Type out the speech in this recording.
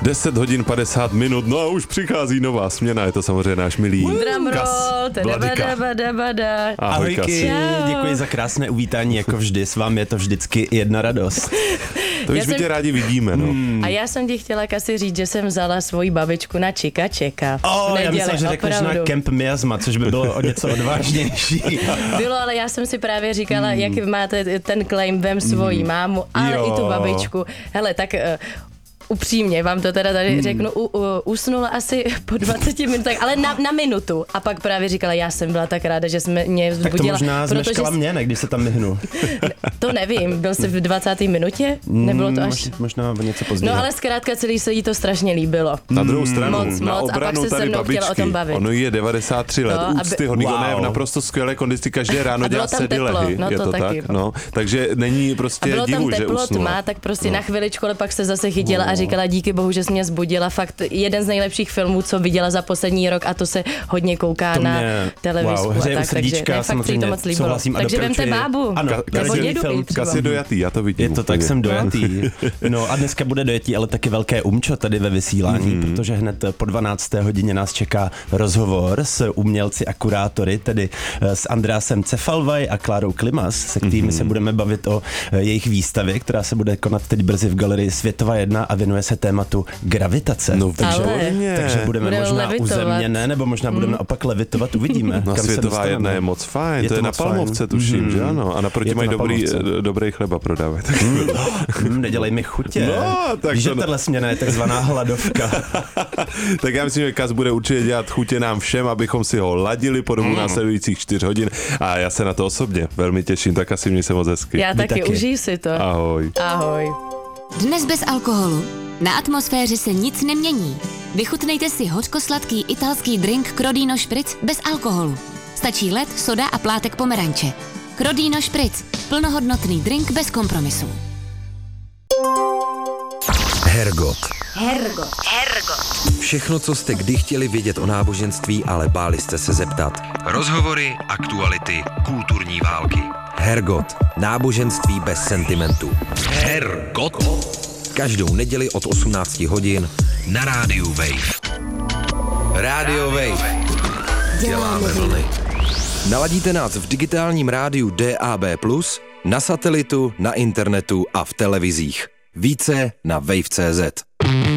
10 hodin 50 minut, no a už přichází nová směna, je to samozřejmě náš milý Ahojky, děkuji za krásné uvítání, jako vždy, s vámi je to vždycky jedna radost. To už tě rádi vidíme, no. A já jsem ti chtěla asi říct, že jsem vzala svoji babičku na Čika Čeka. Já myslím, že řekneš na Kemp Miasma, což by bylo o něco odvážnější. Bylo, ale já jsem si právě říkala, jak máte ten claim, vem svoji mámu, ale i tu babičku. Hele, tak upřímně vám to teda tady řeknu, usnula asi po 20 minutách, ale na minutu. A pak právě říkala, já jsem byla tak ráda, že jsme mě vzbudila. Tak to možná zmeškala mě, ne, když se tam myhnu. To nevím, byl jsi v 20. minutě? Nebylo to až... Možná něco později. No ale zkrátka celý se jí to strašně líbilo. Na druhou stranu, na moc, obranu tady babičky, ono je 93 let, úctyhodný, ona je v naprosto skvělé kondici, každé ráno dělá sedilehy, no je to taky. tak? No, takže není prostě divu, že usnula. Bylo tam teplo, tma, tak prostě na chviličku, ale pak se zase chytila a říkala, díky bohu, že jsi mě zbudila, fakt jeden z nejlepších filmů, co viděla za poslední rok, a to se hodně kouká na televizi. Wow, hřeju srdíčka, samozřejmě souhlasím a takže vemte bábu, nebo dědu. Kasi dojatý, já to vidím. Je to tak, jsem dojatý. No a dneska bude dojetí, ale taky velké umčo tady ve vysílání, protože hned po 12. hodině nás čeká rozhovor s umělci a kurátory, tedy s Andreasem Cefalvaj a Klárou Klimas, se kterými se budeme bavit o jejich výstavě, která se bude konat teď brzy v galerii Světová 1 a věnuje se tématu gravitace. No, takže budeme možná uzemněné, nebo možná budeme naopak levitovat, uvidíme. No, Světová 1 je moc fajn, to je na Palmovce, tuším, že ano? A naproti mají dobrý chleba prodávat. Nedělej mi chutě. No, tak víš, že tahle směna je takzvaná hladovka. Tak já myslím, že Kas bude určitě dělat chutě nám všem, abychom si ho ladili po dobu následujících 4 hodin a já se na to osobně velmi těším, tak asi mě se moc hezky. Já taky, užij si to. Ahoj. Ahoj. Dnes bez alkoholu. Na atmosféře se nic nemění. Vychutnejte si hořkosladký italský drink Crodino Spritz bez alkoholu. Stačí led, soda a plátek pomeranče. Crodino Spritz. Plnohodnotný drink bez kompromisů. Hergot. Všechno, co jste kdy chtěli vědět o náboženství, ale báli jste se zeptat. Rozhovory, aktuality, kulturní války. Hergot. Náboženství bez sentimentu. Hergot. Každou neděli od 18 hodin na rádiu Wave. Rádio Wave. Děláme vlny. Naladíte nás v digitálním rádiu DAB+, na satelitu, na internetu a v televizích. Více na wave.cz.